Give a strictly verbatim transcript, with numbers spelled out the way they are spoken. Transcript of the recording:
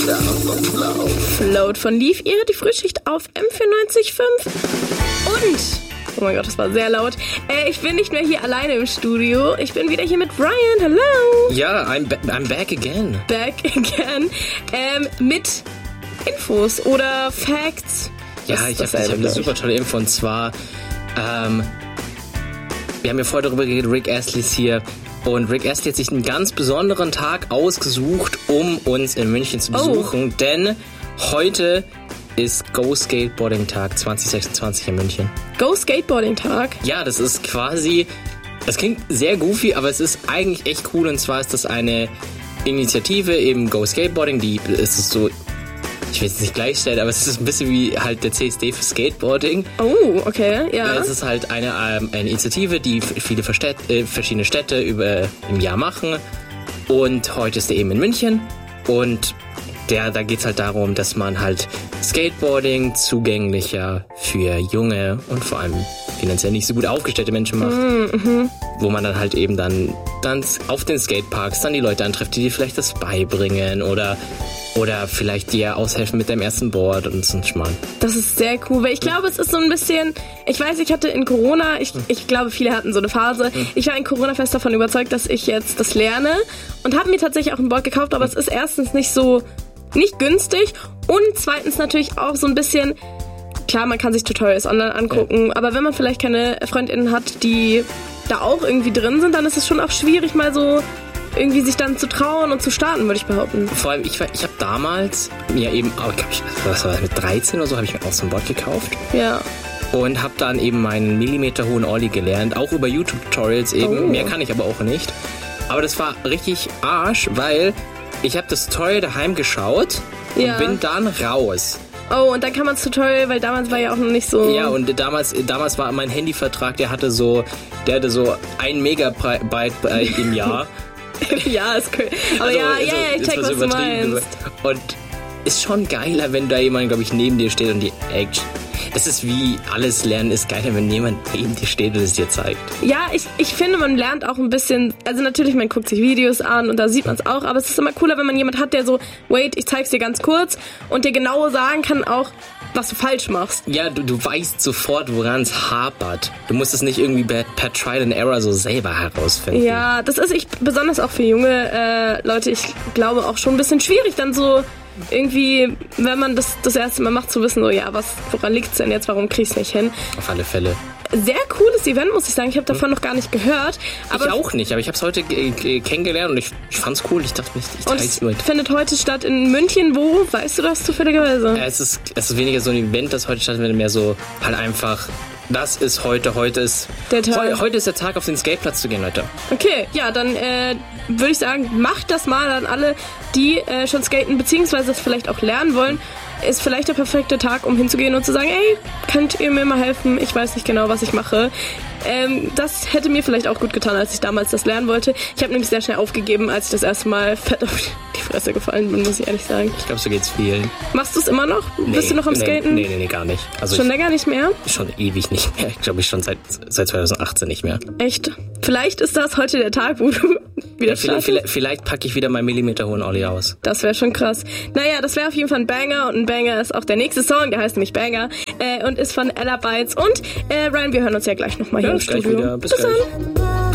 Float von Leaf, ihr hört die Frühschicht auf M vierundneunzig Komma fünf. Und, oh mein Gott, das war sehr laut, äh, ich bin nicht mehr hier alleine im Studio. Ich bin wieder hier mit Ryan, hello. Ja, I'm, ba- I'm back again. Back again. Ähm, mit Infos oder Facts. Ja, ich habe hab eine super tolle Info und zwar, ähm, wir haben ja vorher darüber geredet, Rick Astley ist hier. Und Rick Astley hat sich einen ganz besonderen Tag ausgesucht, um uns in München zu besuchen. Oh. Denn heute ist Go Skateboarding Tag zwanzig sechsundzwanzig in München. Go Skateboarding Tag? Ja, das ist quasi, das klingt sehr goofy, aber es ist eigentlich echt cool. Und zwar ist das eine Initiative, eben Go Skateboarding, die ist es so, ich will es nicht gleichstellen, aber es ist ein bisschen wie halt der C S D für Skateboarding. Oh, okay, ja. Es ist halt eine, ähm, eine Initiative, die viele Verstädt, äh, verschiedene Städte über, im Jahr machen. Und heute ist der eben in München. Und der, da geht es halt darum, dass man halt Skateboarding zugänglicher für junge und vor allem finanziell nicht so gut aufgestellte Menschen macht. Mhm. Wo man dann halt eben dann, dann auf den Skateparks dann die Leute antrifft, die dir vielleicht das beibringen oder Oder vielleicht dir aushelfen mit deinem ersten Board und so ein Schmarrn. Das ist sehr cool, weil ich glaube, es ist so ein bisschen, ich weiß, ich hatte in Corona, ich, ich glaube, viele hatten so eine Phase, ich war in Corona fest davon überzeugt, dass ich jetzt das lerne und habe mir tatsächlich auch ein Board gekauft, aber es ist erstens nicht so, nicht günstig und zweitens natürlich auch so ein bisschen, klar, man kann sich Tutorials online angucken, ja. Aber wenn man vielleicht keine FreundInnen hat, die da auch irgendwie drin sind, dann ist es schon auch schwierig, mal so irgendwie sich dann zu trauen und zu starten, würde ich behaupten. Vor allem, ich, ich habe damals mir eben, oh, ich, was war das, mit dreizehn oder so, habe ich mir auch so ein Board gekauft. Ja. Und habe dann eben meinen Millimeter hohen Ollie gelernt, auch über YouTube-Tutorials eben. Oh. Mehr kann ich aber auch nicht. Aber das war richtig Arsch, weil ich habe das Tutorial daheim geschaut und ja. bin dann raus. Oh, und dann kann man das Tutorial, weil damals war ja auch noch nicht so... Ja, und damals, damals war mein Handyvertrag, der hatte so, der hatte so ein Megabyte im Jahr. Ja, ist cool. Aber also, ja, ja, ich check, was du meinst. Und ist schon geiler, wenn da jemand, glaube ich, neben dir steht und die Action. Das ist wie alles Lernen ist geiler, wenn jemand neben dir steht und es dir zeigt. Ja, ich, ich finde, man lernt auch ein bisschen, also natürlich, man guckt sich Videos an und da sieht man es auch, aber es ist immer cooler, wenn man jemand hat, der so, wait, ich zeig's dir ganz kurz und dir genau sagen kann auch, was du falsch machst. Ja, du, du weißt sofort, woran es hapert. Du musst es nicht irgendwie per, per Trial and Error so selber herausfinden. Ja, das ist ich besonders auch für junge äh, Leute, ich glaube auch schon ein bisschen schwierig, dann so irgendwie, wenn man das das erste Mal macht, zu wissen, so, ja, was, woran liegt's denn jetzt, warum krieg's nicht hin? Auf alle Fälle. Sehr cooles Event, muss ich sagen. Ich habe davon hm. noch gar nicht gehört. Aber ich auch nicht, aber ich habe es heute g- g- kennengelernt und ich, ich fand's cool. Ich dachte nicht, ich teil's mit. Und es findet heute statt in München. Wo? Weißt du das zufälligerweise? Ja, es ist, es ist weniger so ein Event, das heute stattfindet, mehr so halt einfach, das ist heute, heute ist der Tag. Heu, heute ist der Tag, auf den Skateplatz zu gehen, Leute. Okay, ja, dann äh, würde ich sagen, macht das mal an alle, die äh, schon skaten, beziehungsweise es vielleicht auch lernen wollen. Ist vielleicht der perfekte Tag, um hinzugehen und zu sagen, ey, könnt ihr mir mal helfen? Ich weiß nicht genau, was ich mache. Ähm, das hätte mir vielleicht auch gut getan, als ich damals das lernen wollte. Ich habe nämlich sehr schnell aufgegeben, als ich das erste Mal fett auf die Fresse gefallen bin, muss ich ehrlich sagen. Ich glaube, so geht's vielen. Machst du es immer noch? Nee, Bist du noch am nee, Skaten? Nee, nee, nee, gar nicht. Also schon ich, länger nicht mehr? Schon ewig nicht mehr. Ich glaube, ich schon seit, seit zwanzig achtzehn nicht mehr. Echt? Vielleicht ist das heute der Tag, wo du wieder ja, vielleicht, vielleicht, vielleicht packe ich wieder meinen Millimeter hohen Ollie aus. Das wäre schon krass. Naja, das wäre auf jeden Fall ein Banger und ein Banger ist auch der nächste Song, der heißt nämlich Banger äh, und ist von Ella Bytes und äh, Ryan, wir hören uns ja gleich nochmal ja, hier im Studio. Bis, Bis gleich. Dann.